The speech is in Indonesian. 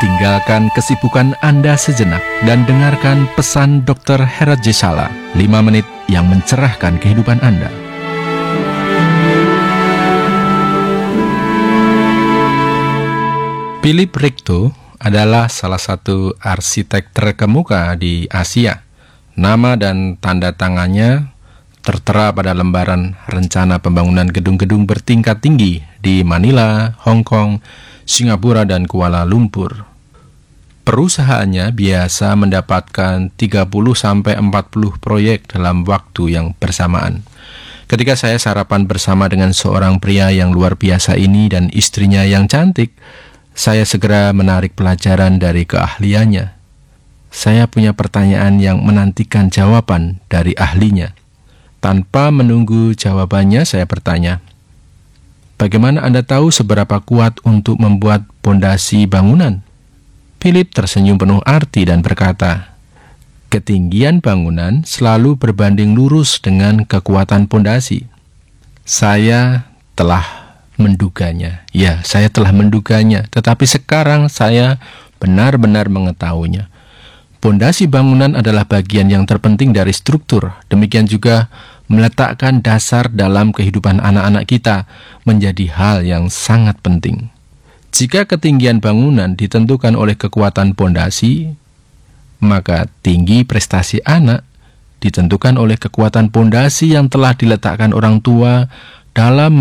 Tinggalkan kesibukan Anda sejenak dan dengarkan pesan Dr. Herat Jesala, 5 menit yang mencerahkan kehidupan Anda. Philip Richtow adalah salah satu arsitek terkemuka di Asia. Nama dan tanda tangannya tertera pada lembaran rencana pembangunan gedung-gedung bertingkat tinggi di Manila, Hong Kong, Singapura, dan Kuala Lumpur. Perusahaannya biasa mendapatkan 30-40 proyek dalam waktu yang bersamaan. Ketika saya sarapan bersama dengan seorang pria yang luar biasa ini dan istrinya yang cantik, saya segera menarik pelajaran dari keahliannya. Saya punya pertanyaan yang menantikan jawaban dari ahlinya. Tanpa menunggu jawabannya, saya bertanya, "Bagaimana Anda tahu seberapa kuat untuk membuat pondasi bangunan?" Philip tersenyum penuh arti dan berkata, "Ketinggian bangunan selalu berbanding lurus dengan kekuatan pondasi." Saya telah menduganya. Ya, saya telah menduganya, tetapi sekarang saya benar-benar mengetahuinya. Pondasi bangunan adalah bagian yang terpenting dari struktur. Demikian juga meletakkan dasar dalam kehidupan anak-anak kita menjadi hal yang sangat penting. Jika ketinggian bangunan ditentukan oleh kekuatan pondasi, maka tinggi prestasi anak ditentukan oleh kekuatan pondasi yang telah diletakkan orang tua dalam